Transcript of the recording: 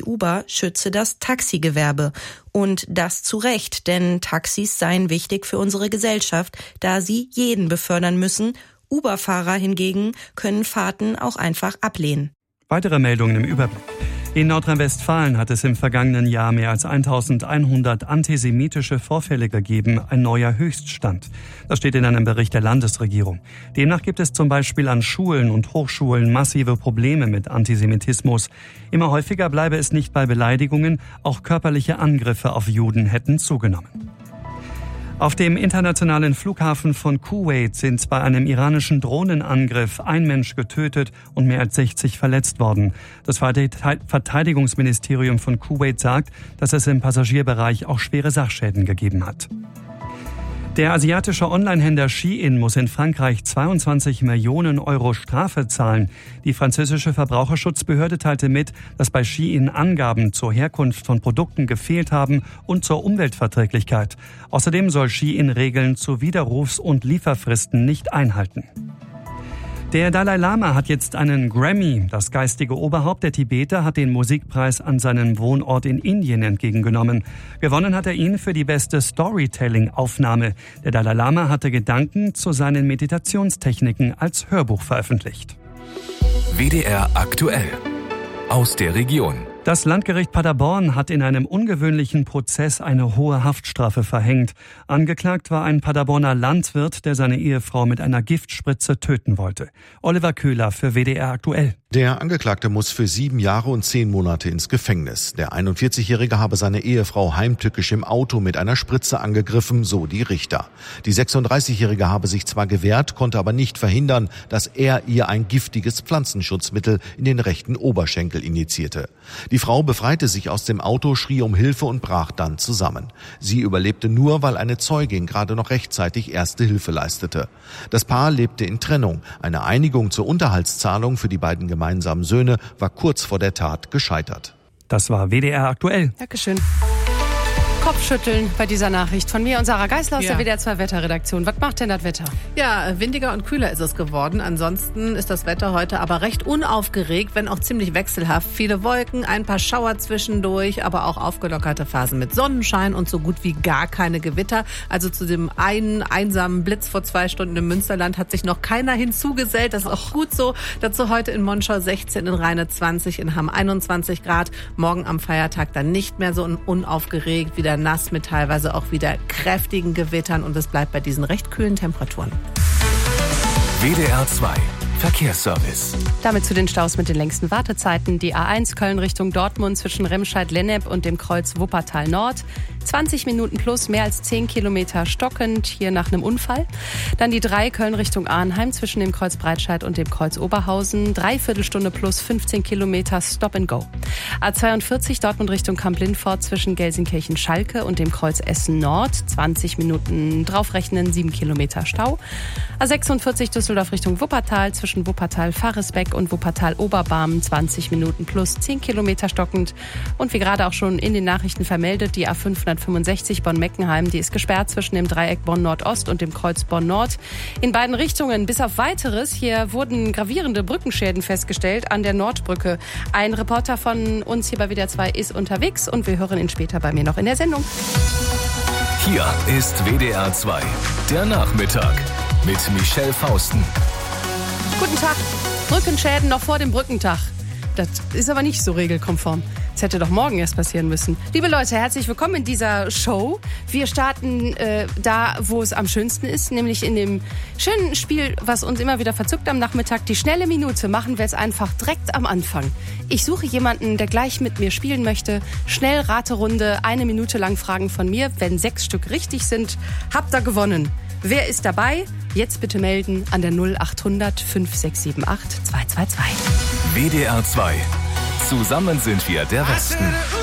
Anti-Uber schütze das Taxigewerbe. Und das zu Recht, denn Taxis seien wichtig für unsere Gesellschaft, da sie jeden befördern müssen. Uber-Fahrer hingegen können Fahrten auch einfach ablehnen. Weitere Meldungen im Überblick. In Nordrhein-Westfalen hat es im vergangenen Jahr mehr als 1100 antisemitische Vorfälle gegeben, ein neuer Höchststand. Das steht in einem Bericht der Landesregierung. Demnach gibt es zum Beispiel an Schulen und Hochschulen massive Probleme mit Antisemitismus. Immer häufiger bleibe es nicht bei Beleidigungen, auch körperliche Angriffe auf Juden hätten zugenommen. Auf dem internationalen Flughafen von Kuwait sind bei einem iranischen Drohnenangriff ein Mensch getötet und mehr als 60 verletzt worden. Das Verteidigungsministerium von Kuwait sagt, dass es im Passagierbereich auch schwere Sachschäden gegeben hat. Der asiatische Onlinehändler Shein muss in Frankreich 22 Millionen Euro Strafe zahlen. Die französische Verbraucherschutzbehörde teilte mit, dass bei Shein Angaben zur Herkunft von Produkten gefehlt haben und zur Umweltverträglichkeit. Außerdem soll Shein Regeln zu Widerrufs- und Lieferfristen nicht einhalten. Der Dalai Lama hat jetzt einen Grammy. Das geistige Oberhaupt der Tibeter hat den Musikpreis an seinem Wohnort in Indien entgegengenommen. Gewonnen hat er ihn für die beste Storytelling-Aufnahme. Der Dalai Lama hatte Gedanken zu seinen Meditationstechniken als Hörbuch veröffentlicht. WDR aktuell. Aus der Region. Das Landgericht Paderborn hat in einem ungewöhnlichen Prozess eine hohe Haftstrafe verhängt. Angeklagt war ein Paderborner Landwirt, der seine Ehefrau mit einer Giftspritze töten wollte. Oliver Köhler für WDR aktuell. Der Angeklagte muss für 7 Jahre und 10 Monate ins Gefängnis. Der 41-Jährige habe seine Ehefrau heimtückisch im Auto mit einer Spritze angegriffen, so die Richter. Die 36-Jährige habe sich zwar gewehrt, konnte aber nicht verhindern, dass er ihr ein giftiges Pflanzenschutzmittel in den rechten Oberschenkel injizierte. Die Frau befreite sich aus dem Auto, schrie um Hilfe und brach dann zusammen. Sie überlebte nur, weil eine Zeugin gerade noch rechtzeitig erste Hilfe leistete. Das Paar lebte in Trennung. Eine Einigung zur Unterhaltszahlung für die beiden gemeinsamen Söhne war kurz vor der Tat gescheitert. Das war WDR aktuell. Dankeschön. Kopfschütteln bei dieser Nachricht von mir und Sarah Geisler aus der WDR 2 Wetterredaktion. Was macht denn das Wetter? Ja, windiger und kühler ist es geworden. Ansonsten ist das Wetter heute aber recht unaufgeregt, wenn auch ziemlich wechselhaft. Viele Wolken, ein paar Schauer zwischendurch, aber auch aufgelockerte Phasen mit Sonnenschein und so gut wie gar keine Gewitter. Also zu dem einen einsamen Blitz vor 2 Stunden im Münsterland hat sich noch keiner hinzugesellt. Das ist auch gut so. Dazu heute in Monschau 16, in Rheine 20, in Hamm 21 Grad. Morgen am Feiertag dann nicht mehr so unaufgeregt, wieder nass mit teilweise auch wieder kräftigen Gewittern und es bleibt bei diesen recht kühlen Temperaturen. WDR 2 Verkehrsservice. Damit zu den Staus mit den längsten Wartezeiten. Die A1 Köln Richtung Dortmund zwischen Remscheid-Lennep und dem Kreuz Wuppertal Nord. 20 Minuten plus, mehr als 10 Kilometer stockend, hier nach einem Unfall. Dann die 3 Köln Richtung Arnheim zwischen dem Kreuz Breitscheid und dem Kreuz Oberhausen. 3/4 Stunde plus 15 Kilometer Stop and Go. A42 Dortmund Richtung Kamp-Lindfort zwischen Gelsenkirchen-Schalke und dem Kreuz Essen Nord. 20 Minuten draufrechnen, 7 Kilometer Stau. A46 Düsseldorf Richtung Wuppertal zwischen Wuppertal-Faresbeck und Wuppertal-Oberbarm. 20 Minuten plus 10 Kilometer stockend. Und wie gerade auch schon in den Nachrichten vermeldet, die A565 Bonn-Meckenheim, die ist gesperrt zwischen dem Dreieck Bonn-Nordost und dem Kreuz Bonn-Nord. In beiden Richtungen, bis auf Weiteres. Hier wurden gravierende Brückenschäden festgestellt an der Nordbrücke. Ein Reporter von uns hier bei WDR 2 ist unterwegs und wir hören ihn später bei mir noch in der Sendung. Hier ist WDR 2, der Nachmittag mit Michelle Fausten. Guten Tag. Brückenschäden noch vor dem Brückentag. Das ist aber nicht so regelkonform. Das hätte doch morgen erst passieren müssen. Liebe Leute, herzlich willkommen in dieser Show. Wir starten da, wo es am schönsten ist, nämlich in dem schönen Spiel, was uns immer wieder verzückt am Nachmittag. Die schnelle Minute machen wir es einfach direkt am Anfang. Ich suche jemanden, der gleich mit mir spielen möchte. Schnell Raterunde, 1 Minute lang Fragen von mir. Wenn 6 Stück richtig sind, habt ihr gewonnen. Wer ist dabei? Jetzt bitte melden an der 0800 5678 222. WDR 2. Zusammen sind wir der Westen.